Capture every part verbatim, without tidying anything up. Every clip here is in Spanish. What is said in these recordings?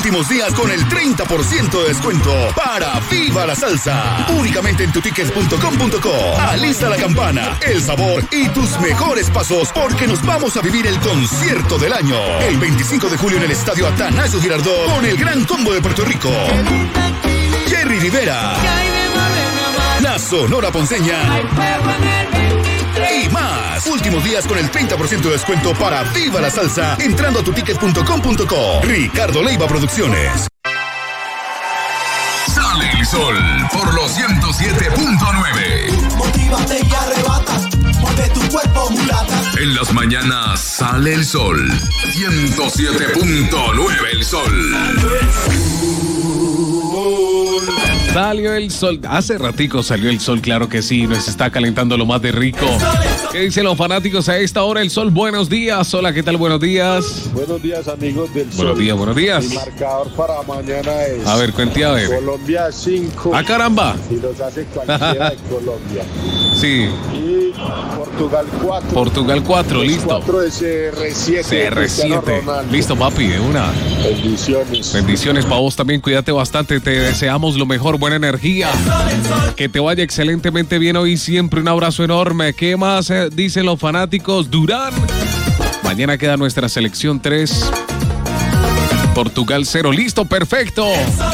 últimos días con el treinta por ciento de descuento para Viva la Salsa. Únicamente en tutickets punto com punto co. Alista la campana, el sabor y tus mejores pasos porque nos vamos a vivir el concierto del año. El veinticinco de julio en el Estadio Atanasio Girardot con el Gran Combo de Puerto Rico. Jerry Rivera. La Sonora Ponceña. Y más. Últimos días con el treinta por ciento de descuento para Viva la Salsa entrando a tutickets punto com punto co. Ricardo Leiva Producciones. Sale el sol por los ciento siete punto nueve. Motívate y arrebata. Mueve tu cuerpo, mulata. En las mañanas sale el sol. ciento siete punto nueve el sol. Salió el sol. Hace ratico salió el sol, claro que sí. Nos está calentando lo más de rico. ¿Qué dicen los fanáticos a esta hora? El sol, buenos días. Hola, ¿qué tal? Buenos días. Buenos días, amigos del sol. Buenos días, buenos días. Mi marcador para mañana es... A ver, cuente a ver. Colombia cinco. ¡Ah, caramba! Y los hace cualquiera de Colombia. Sí. Y Portugal cuatro. Portugal cuatro, listo. cuatro de C R siete. C R siete. Listo, papi, de una. Bendiciones. Bendiciones para vos también. Cuídate bastante. Te deseamos lo mejor. Buena energía. Que te vaya excelentemente bien hoy. Siempre un abrazo enorme. ¿Qué más eh, dicen los fanáticos? Durán. Mañana queda nuestra selección tres. Portugal cero. Listo, perfecto.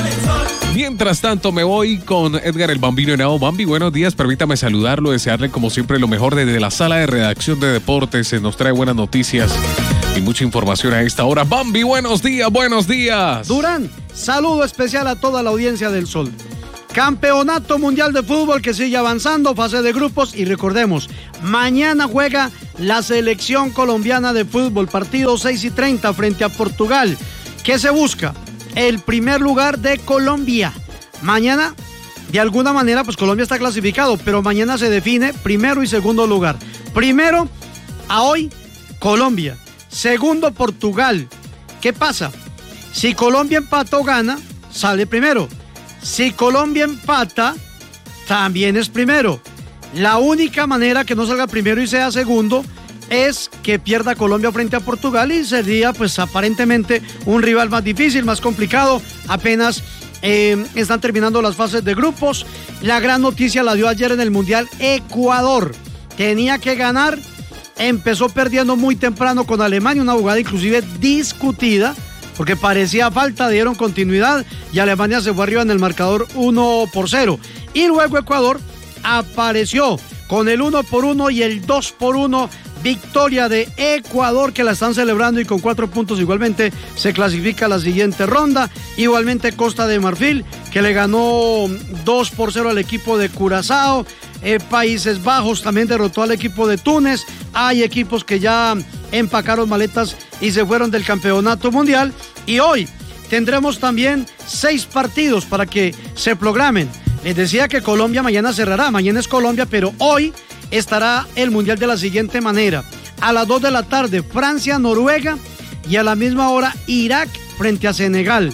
Mientras tanto me voy con Edgar el Bambino Henao. Bambi, buenos días, permítame saludarlo, desearle como siempre lo mejor desde la sala de redacción de deportes. Se nos trae buenas noticias y mucha información a esta hora. Bambi, buenos días, buenos días. Durán, saludo especial a toda la audiencia del Sol. Campeonato Mundial de Fútbol que sigue avanzando, fase de grupos y recordemos, mañana juega la selección colombiana de fútbol, partido seis y treinta frente a Portugal. ¿Qué se busca? El primer lugar de Colombia. Mañana, de alguna manera, pues Colombia está clasificado, pero mañana se define primero y segundo lugar. Primero, a hoy, Colombia. Segundo, Portugal. ¿Qué pasa? Si Colombia empata o gana, sale primero. Si Colombia empata, también es primero. La única manera que no salga primero y sea segundo es que pierda Colombia frente a Portugal y sería pues aparentemente un rival más difícil, más complicado. Apenas eh, están terminando las fases de grupos. La gran noticia la dio ayer en el Mundial Ecuador. Tenía que ganar, empezó perdiendo muy temprano con Alemania, una jugada inclusive discutida porque parecía falta, dieron continuidad y Alemania se fue arriba en el marcador uno por cero. Y luego Ecuador apareció con el uno por uno y el dos por uno. Victoria de Ecuador que la están celebrando y con cuatro puntos igualmente se clasifica a la siguiente ronda. Igualmente Costa de Marfil que le ganó dos por cero al equipo de Curazao. Eh, Países Bajos también derrotó al equipo de Túnez. Hay equipos que ya empacaron maletas y se fueron del campeonato mundial. Y hoy tendremos también seis partidos para que se programen. Les decía que Colombia mañana cerrará, mañana es Colombia, pero hoy estará el Mundial de la siguiente manera. A las dos de la tarde, Francia, Noruega y a la misma hora, Irak frente a Senegal.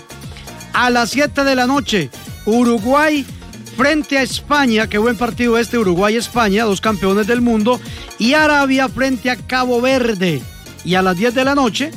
A las siete de la noche, Uruguay frente a España, qué buen partido este, Uruguay-España, dos campeones del mundo, y Arabia frente a Cabo Verde. Y a las diez de la noche,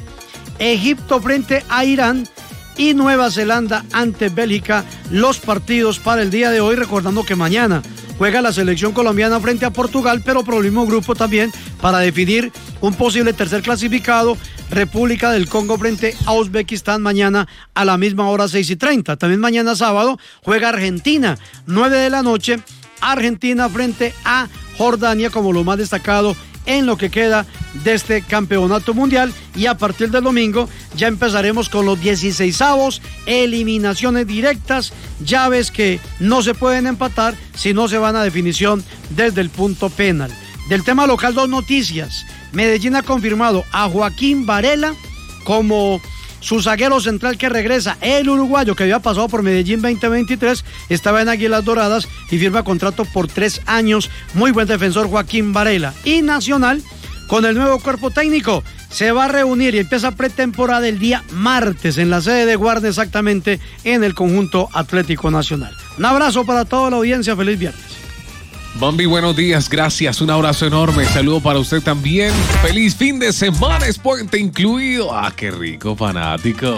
Egipto frente a Irán y Nueva Zelanda ante Bélgica, los partidos para el día de hoy, recordando que mañana juega la selección colombiana frente a Portugal, pero por el mismo grupo también para definir un posible tercer clasificado, República del Congo frente a Uzbekistán mañana a la misma hora seis y treinta. También mañana sábado juega Argentina, nueve de la noche, Argentina frente a Jordania como lo más destacado en lo que queda de este campeonato mundial. Y a partir del domingo ya empezaremos con los dieciseisavos, eliminaciones directas, llaves que no se pueden empatar si no se van a definición desde el punto penal. Del tema local, dos noticias. Medellín ha confirmado a Joaquín Varela como su zaguero central que regresa. El uruguayo que había pasado por Medellín veinte veintitrés estaba en Águilas Doradas y firma contrato por tres años. Muy buen defensor Joaquín Varela. Y Nacional, con el nuevo cuerpo técnico, se va a reunir y empieza pretemporada el día martes en la sede de Guardia, exactamente en el conjunto Atlético Nacional. Un abrazo para toda la audiencia, feliz viernes. Bambi, buenos días, gracias, un abrazo enorme, saludo para usted también. Feliz fin de semana, es puente incluido. Ah, qué rico, fanático.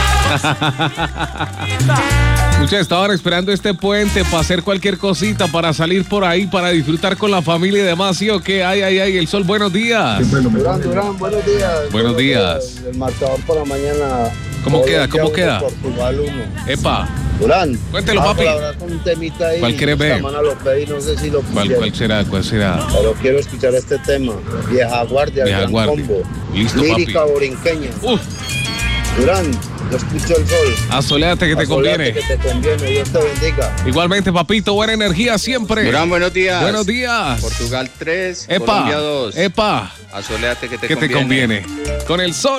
Muchos estaban esperando este puente para hacer cualquier cosita, para salir por ahí, para disfrutar con la familia y demás, ¿sí o qué? Ay, ay, ay, el sol, buenos días. Durán, Durán, buenos días. Buenos días. El marcador para mañana. ¿Cómo queda? ¿Cómo queda? Portugal uno. Epa. Durán. Cuéntelo, vamos papi. a hablar con un temita ahí. ¿Cuál quieres ver? Esta semana lo pedí, no sé si lo ¿Cuál, pusieron. ¿Cuál será? ¿Cuál será? Pero quiero escuchar este tema. Vieja Guardia, Vieja Gran Guardia. Combo. Listo, Lírica papi. borinqueña. Uf, Durán, yo escucho el sol. asoléate que te Asoléate conviene. que te conviene. Dios te bendiga. Igualmente, papito, buena energía siempre. Durán, buenos días. Buenos días. Portugal tres, Epa, Colombia dos. epa, Asoléate que te que te conviene. conviene. Con el sol.